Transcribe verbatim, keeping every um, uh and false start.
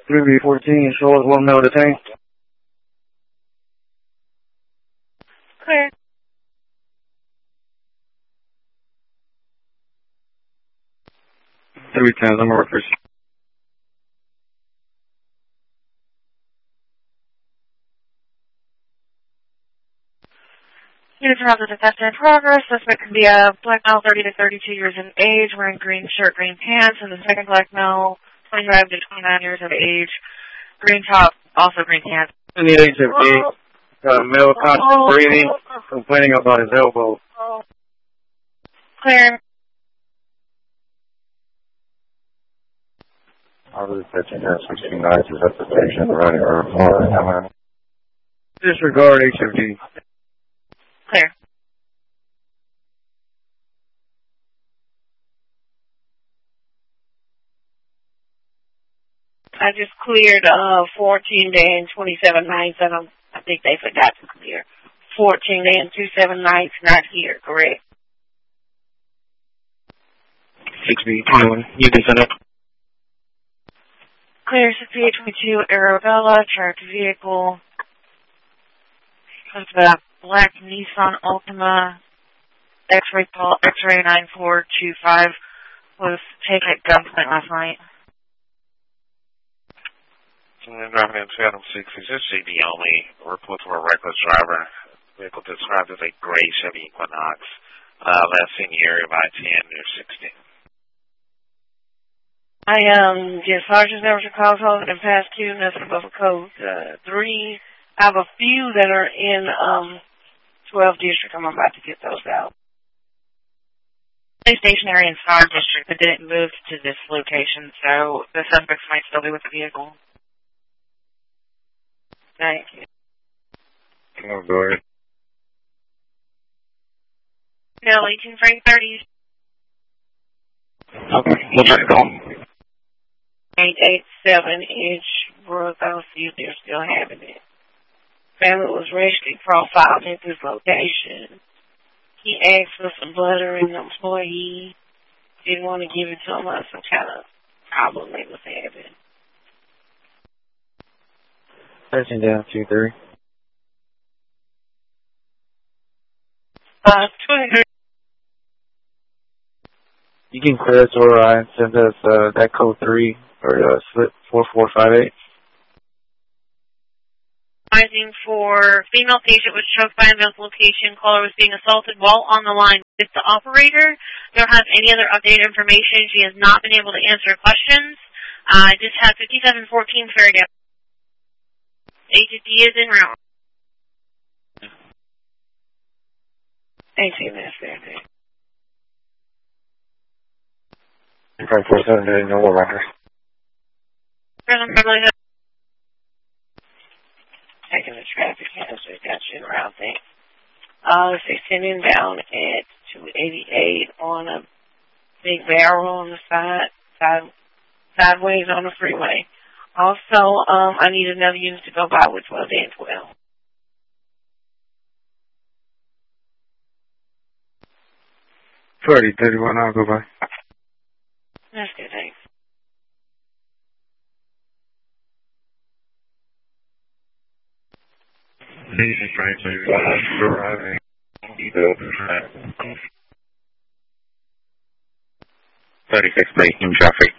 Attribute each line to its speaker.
Speaker 1: three B fourteen, show us one male detained.
Speaker 2: Clear.
Speaker 1: three ten, I'm workers.
Speaker 2: Units around the defense in progress. Suspect can be a black male, thirty to thirty-two years of age, wearing green shirt, green pants, and the second black male, twenty-five to twenty-nine years of age, green top, also green pants.
Speaker 1: In the age of eight, uh, male conscious breathing, complaining about his elbow.
Speaker 2: Clear.
Speaker 3: I was fetching that sixty-nine is at the station running or
Speaker 1: Disregard H F D.
Speaker 2: Clear. I just cleared uh, fourteen day and twenty-seven nights. I don't. I think they forgot to clear. fourteen day and twenty-seven nights not here. Correct.
Speaker 1: six B twenty-one, you can send it.
Speaker 2: Clear six B twenty-two Arabella, tracked vehicle. Comes the black Nissan Altima X-ray call X-ray nine four two five was taken at gunpoint last night.
Speaker 4: Driving in Phantom six, is this C B only? Report to a reckless driver. Vehicle described as a gray Chevy Equinox. Uh, last seen in the area by ten near sixteen.
Speaker 2: I um get sergeant's numbers for calls home and past two, nothing above a code uh, three. I have a few that are in um twelve district. I'm about to get those out.
Speaker 5: Stay stationary in Star District, but didn't move to this location, so the suspects might still be with the vehicle.
Speaker 2: Thank you.
Speaker 3: Oh, go ahead.
Speaker 5: No, eighteen Frank thirties.
Speaker 1: Okay, we'll try to call.
Speaker 2: eight eight seven inch Brooke. I'll see if they're still having it. Family was racially profiled at this location. He asked for some butter and an employee didn't want to give it to him on some kind of problem they was having.
Speaker 1: thirteen down, two three.
Speaker 2: Uh, twenty-three.
Speaker 1: You can clear us or uh, send us uh, that code three or uh, slip four four five eight.
Speaker 5: Rising for female patient was choked by a mental location. Caller was being assaulted while on the line with the operator. Don't have any other updated information. She has not been able to answer questions. I uh, just have fifty-seven fourteen Ferriday. H D is in route.
Speaker 2: eighteen minutes there, dude.
Speaker 3: five four seven day, no more record.
Speaker 2: Taking the traffic hazard, got you in route thing. Uh, let's see, sending down at two eighty-eight on a big barrel on the side, side, sideways on the freeway. Also, um, I need another unit to go by with twelve and twelve.
Speaker 1: thirty, thirty-one, I'll go by.
Speaker 2: That's good, thanks.
Speaker 3: thirty-six, breaking traffic.